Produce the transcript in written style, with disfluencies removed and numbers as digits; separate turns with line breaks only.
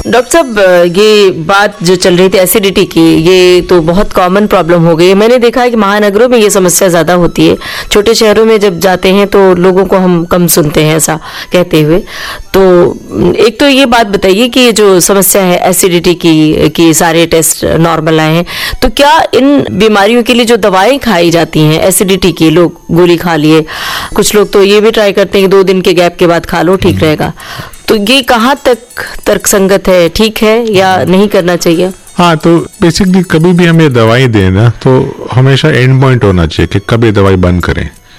Doctor साहब, ये बात जो चल रही थी एसिडिटी की, ये तो बहुत कॉमन प्रॉब्लम हो गई है। मैंने देखा है कि महानगरों में ये समस्या ज़्यादा होती है। छोटे शहरों में जब जाते हैं तो लोगों को हम कम सुनते हैं ऐसा कहते हुए। तो एक तो ये बात बताइए कि ये जो समस्या है एसिडिटी की कि सारे टेस्ट नॉर्मल आए हैं, तो क्या इन बीमारियों के लिए जो दवाएं खाई जाती हैं एसिडिटी की, लोग गोली खा लिए, कुछ लोग तो ये भी ट्राई करते हैं कि 2 दिन के गैप के बाद खा लो ठीक रहेगा, तो ये कहाँ तक तर्कसंगत है, ठीक है या नहीं करना चाहिए?
हाँ, तो बेसिकली कभी भी हम ये दवाई दें ना, तो हमेशा एंड पॉइंट होना चाहिए कि कब ये दवाई बंद करें।